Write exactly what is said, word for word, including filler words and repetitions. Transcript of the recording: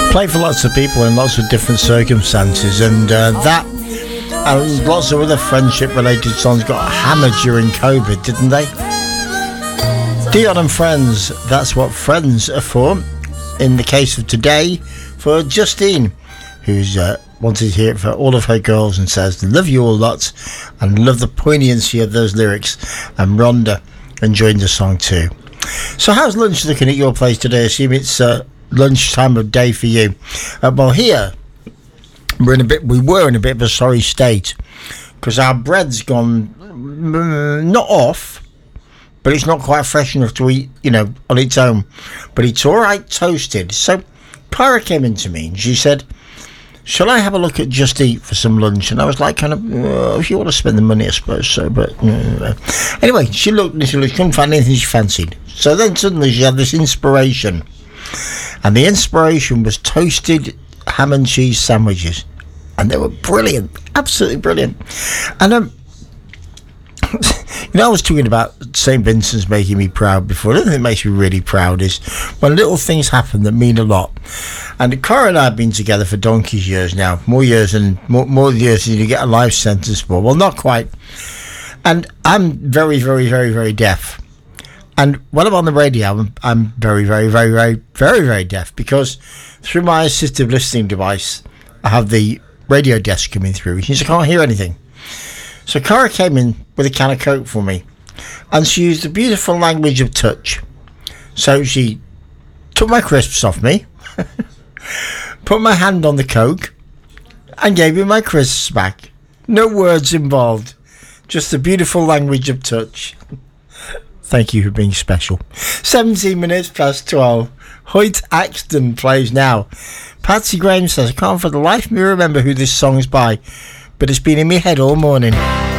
Play for lots of people in lots of different circumstances, and uh, that and lots of other friendship-related songs got hammered during COVID, didn't they? Dion and Friends, that's what friends are for. In the case of today, for Justine, who's uh, wanted to hear it for all of her girls and says, love you all lots and love the poignancy of those lyrics. And Rhonda enjoying the song too. So how's lunch looking at your place today? I assume it's uh, lunchtime of day for you. Uh, well, here we're in a bit. We were in a bit of a sorry state because our bread's gone mm, not off, but it's not quite fresh enough to eat, you know, on its own. But it's all right toasted. So Clara came in to me and she said, shall I have a look at Just Eat for some lunch? And I was like, kind of, uh, if you want to spend the money, I suppose so. But uh, anyway, she looked and she couldn't find anything she fancied. So then suddenly she had this inspiration. And the inspiration was toasted ham and cheese sandwiches. And they were brilliant, absolutely brilliant. And um, you know, I was talking about Saint Vincent's making me proud before. The thing that makes me really proud is when little things happen that mean a lot. And Cora and I have been together for donkey's years now, more years than more, more years than you get a life sentence for. Well, not quite. And I'm very, very, very, very deaf. And when I'm on the radio, I'm, I'm very, very, very, very, very, very deaf because through my assistive listening device, I have the radio desk coming through, which means I can't hear anything. So Cara came in with a can of Coke for me, and she used the beautiful language of touch. So she took my crisps off me, put my hand on the Coke, and gave me my crisps back. No words involved, just the beautiful language of touch. Thank you for being special. seventeen minutes past twelve. Hoyt Axton plays now. Patsy Graham says, I can't for the life of me remember who this song's by, but it's been in my head all morning.